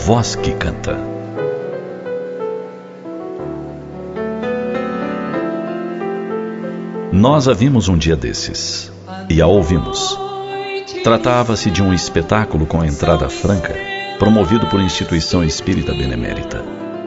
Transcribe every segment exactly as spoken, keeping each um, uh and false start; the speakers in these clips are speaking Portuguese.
voz que canta. Nós a vimos um dia desses, e a ouvimos. Tratava-se de um espetáculo com entrada franca, promovido por instituição espírita benemérita.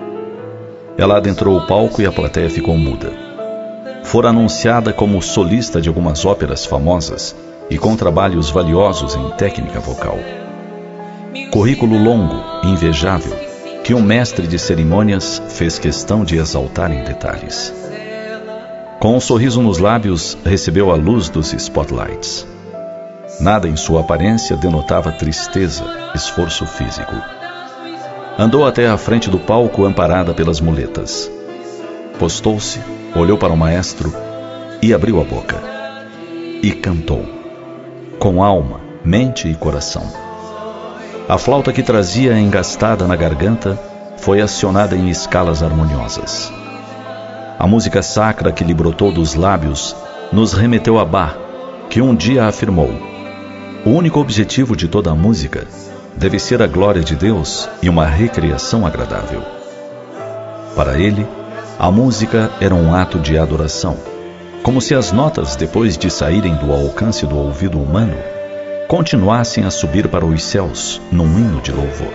Ela adentrou o palco e a plateia ficou muda. Fora anunciada como solista de algumas óperas famosas e com trabalhos valiosos em técnica vocal. Currículo longo e invejável que um mestre de cerimônias fez questão de exaltar em detalhes. Com um sorriso nos lábios, recebeu a luz dos spotlights. Nada em sua aparência denotava tristeza, esforço físico. Andou até a frente do palco amparada pelas muletas. Postou-se, olhou para o maestro e abriu a boca. E cantou, com alma, mente e coração. A flauta que trazia engastada na garganta foi acionada em escalas harmoniosas. A música sacra que lhe brotou dos lábios nos remeteu a Bach, que um dia afirmou: o único objetivo de toda a música deve ser a glória de Deus e uma recriação agradável. Para ele, a música era um ato de adoração, como se as notas, depois de saírem do alcance do ouvido humano, continuassem a subir para os céus num hino de louvor.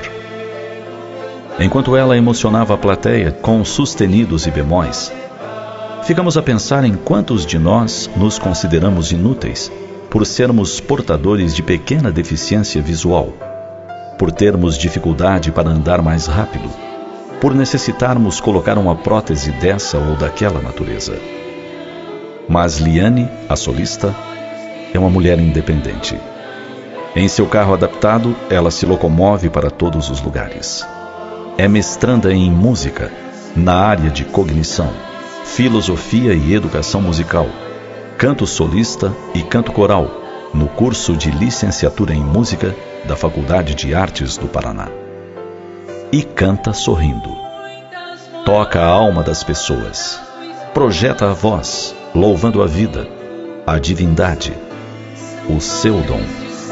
Enquanto ela emocionava a plateia com sustenidos e bemóis, ficamos a pensar em quantos de nós nos consideramos inúteis por sermos portadores de pequena deficiência visual, por termos dificuldade para andar mais rápido, por necessitarmos colocar uma prótese dessa ou daquela natureza. Mas Liane, a solista, é uma mulher independente. Em seu carro adaptado, ela se locomove para todos os lugares. É mestranda em música, na área de cognição, filosofia e educação musical, canto solista e canto coral, no curso de licenciatura em música da Faculdade de Artes do Paraná. E canta sorrindo. Toca a alma das pessoas. Projeta a voz, louvando a vida, a divindade, o seu dom.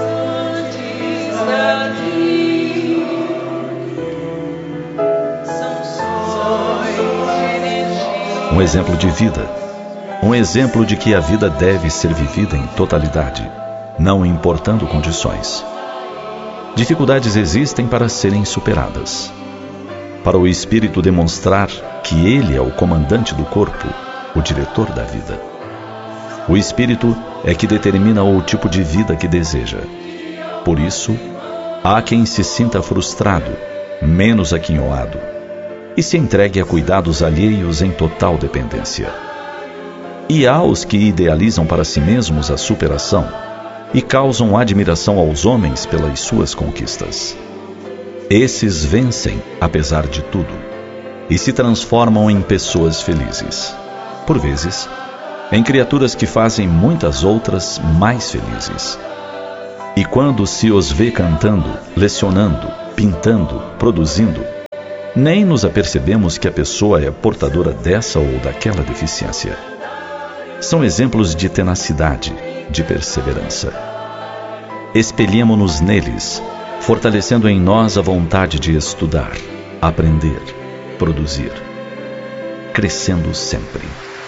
Um exemplo de vida, um exemplo de que a vida deve ser vivida em totalidade, não importando condições. Dificuldades existem para serem superadas. Para o espírito demonstrar que ele é o comandante do corpo, o diretor da vida. O espírito é que determina o tipo de vida que deseja. Por isso, há quem se sinta frustrado, menos aquinhoado, e se entregue a cuidados alheios em total dependência. E há os que idealizam para si mesmos a superação e causam admiração aos homens pelas suas conquistas. Esses vencem, apesar de tudo, e se transformam em pessoas felizes. Por vezes, em criaturas que fazem muitas outras mais felizes. E quando se os vê cantando, lecionando, pintando, produzindo, nem nos apercebemos que a pessoa é portadora dessa ou daquela deficiência. São exemplos de tenacidade, de perseverança. Espelhemo-nos neles, fortalecendo em nós a vontade de estudar, aprender, produzir, crescendo sempre.